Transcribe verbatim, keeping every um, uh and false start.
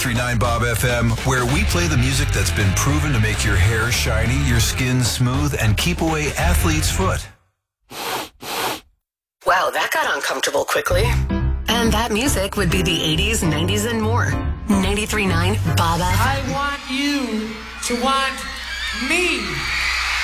three nine Bob F M, where we play the music that's been proven to make your hair shiny, your skin smooth, and keep away athlete's foot. Wow, that got uncomfortable quickly. And that music would be the eighties, nineties, and more. ninety-three point nine Bob F M. I want you to want me.